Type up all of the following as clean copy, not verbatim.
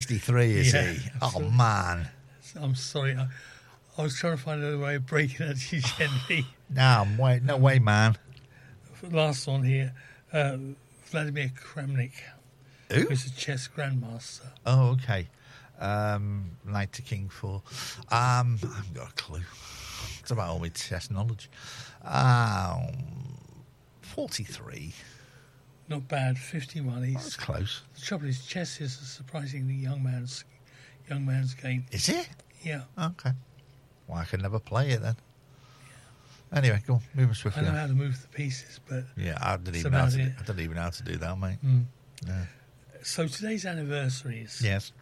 63, is he? Oh, man. I'm sorry. I was trying to find another way of breaking it to you gently. No way, man. Last one here. Vladimir Kramnik. Who? Who's a chess grandmaster. Oh, okay. Knight to King 4. I haven't got a clue. It's about all my chess knowledge. 43. Not bad. 51. That's close. The trouble is, chess is a surprisingly young man's game. Is it? Yeah. Okay. Well, I can never play it then. Anyway, go on. Moving swiftly. I know how to move the pieces, but yeah, I don't even know how to do that, mate. Mm. Yeah. So today's anniversaries. Yes.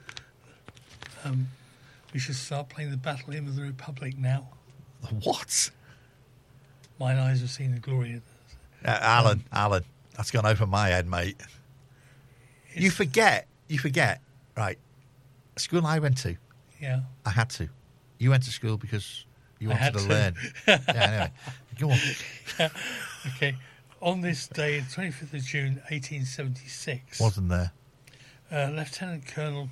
We should start playing the Battle Hymn of the Republic now. What? Mine eyes have seen the glory of Alan, that's gone over my head, mate. You forget. Right. School I went to. Yeah. I had to. You went to school because you wanted to learn. Yeah, anyway. Go on. Okay. On this day, 25th of June, 1876. Wasn't there? Lieutenant Colonel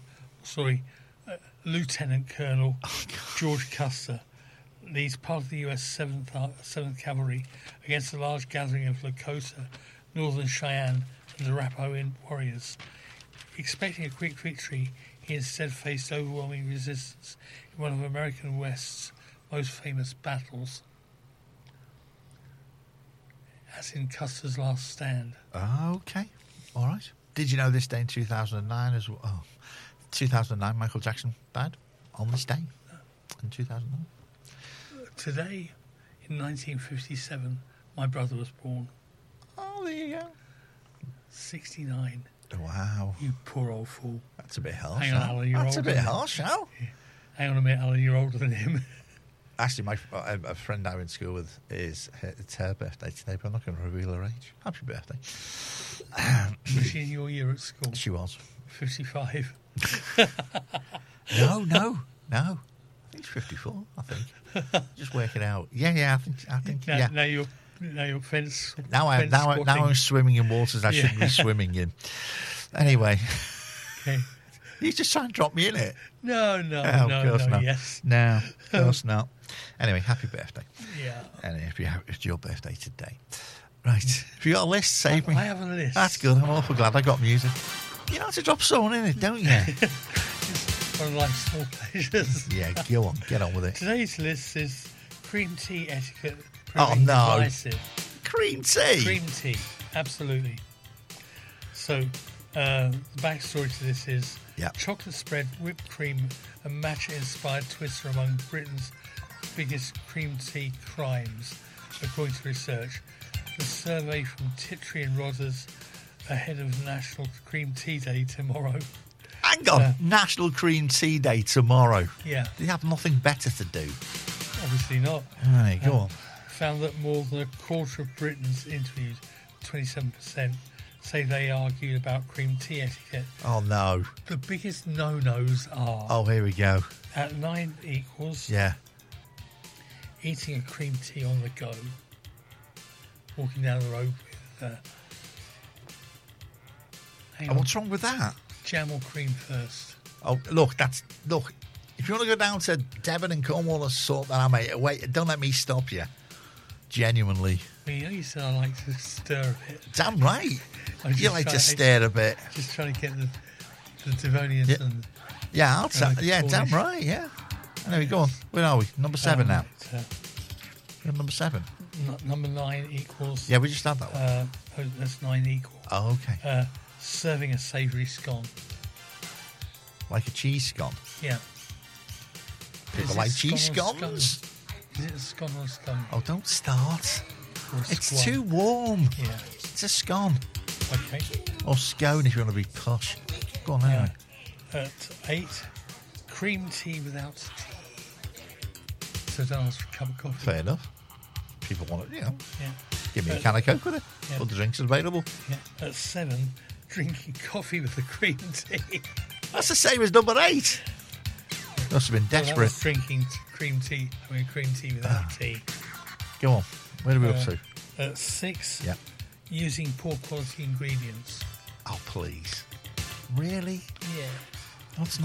George Custer leads part of the U.S. 7th Cavalry against a large gathering of Lakota, Northern Cheyenne, and Arapaho warriors. Expecting a quick victory, he instead faced overwhelming resistance in one of American West's most famous battles, as in Custer's Last Stand. Okay. All right. Did you know this day in 2009 as well? Oh, 2009, Michael Jackson died on this day in 2009. Today, in 1957, my brother was born. Oh, there you go. 69. Wow. You poor old fool. That's a bit harsh. Hang on, Alan, you're That's a older bit than harsh, now. Hang on a minute, Alan, you're older than him. Actually, a friend I'm in school with, it's her birthday today, but I'm not going to reveal her age. Happy birthday. Was she in your year at school? She was. 55. No. I think it's 54, I think. Just work it out. Yeah, I think yeah. Now you're fence. Now I'm swimming in waters I shouldn't be swimming in. Anyway. Okay. You just trying to drop me in it. No, of course not. Yes. No, of course not. Anyway, happy birthday. Yeah. And it's your birthday today. Right. Have you got a list? Save me. I have a list. That's good. I'm awful glad I got music. You know how to drop someone in it, don't you? It's one of life's small pleasures. Yeah, go on. Get on with it. Today's list is cream tea etiquette. Oh, no. Divisive. Cream tea? Cream tea. Absolutely. So, the backstory to this is chocolate spread, whipped cream, and matcha-inspired twists are among Britain's biggest cream tea crimes, according to research. The survey from Tiptree and Rogers ahead of National Cream Tea Day tomorrow. Hang on, National Cream Tea Day tomorrow. Yeah. They have nothing better to do. Obviously not. All right, go on. Found that more than a quarter of Britons interviewed, 27%, say they argued about cream tea etiquette. Oh, no. The biggest no-nos are... Oh, here we go. At 9 equals... Yeah. Eating a cream tea on the go. Walking down the road with... what's wrong with that? Jam or cream first. Oh, look, if you want to go down to Devon and Cornwall and sort that out, mate, wait, don't let me stop you. Genuinely. Well, you know you said I like to stir a bit. Damn right. You like to stir a bit. Just trying to get the Devonians and... Yeah, damn right, yeah. Anyway, go on. Where are we? Number 7 now. You're number 7. Number 9 equals... Yeah, we just had that one. That's 9 equal. Oh, okay. Serving a savoury scone. Like a cheese scone? Yeah. People like cheese scones? Is it a scone or a scone? Oh, don't start. It's too warm. Yeah. It's a scone. Okay. Or scone if you want to be posh. Go on, anyway. At 8, cream tea without tea. So don't ask for a cup of coffee. Fair enough. People want it, Yeah. Give me a can of Coke with it. Yeah. All the drinks are available. Yeah. At 7, drinking coffee with the cream tea. That's the same as number 8. Must have been desperate. Drinking cream tea without tea. Go on. Where are we up to? At 6, yeah. Using poor quality ingredients. Oh, please. Really? Yeah. What's